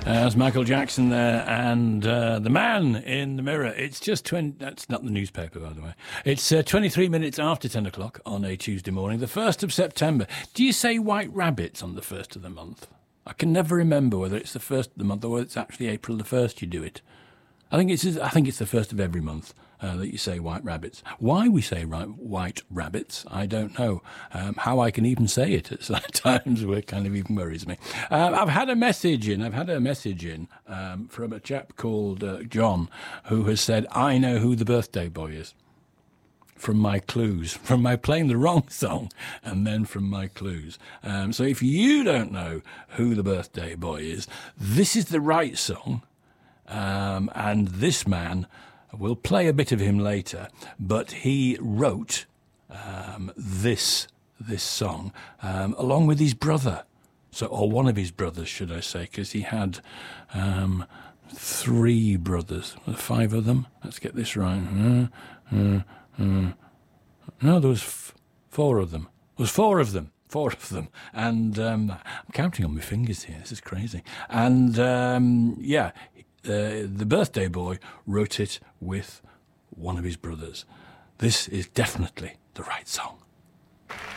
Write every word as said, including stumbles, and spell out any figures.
That's Michael Jackson there, and uh, the man in the mirror. It's just twenty. That's not the newspaper, by the way. It's uh, twenty-three minutes after ten o'clock on a Tuesday morning, the first of September. Do you say white rabbits on the first of the month? I can never remember whether it's the first of the month or whether it's actually April the first. You do it. I think it's. I think it's the first of every month uh, that you say white rabbits. Why we say right, white rabbits, I don't know. Um, how I can even say it at times where it kind of even worries me. Um, I've had a message in. I've had a message in um, from a chap called uh, John, who has said, "I know who the birthday boy is." From my clues, from my playing the wrong song, and then from my clues. Um, so if you don't know who the birthday boy is, this is the right song. Um, and this man, we'll play a bit of him later, but he wrote um, this this song um, along with his brother, so or one of his brothers, should I say, because he had um, three brothers, five of them. Let's get this right. Uh, uh, uh. No, there was f- four of them. There was four of them. Four of them. And um, I'm counting on my fingers here. This is crazy. And um, yeah. Uh, the birthday boy wrote it with one of his brothers. This is definitely the right song.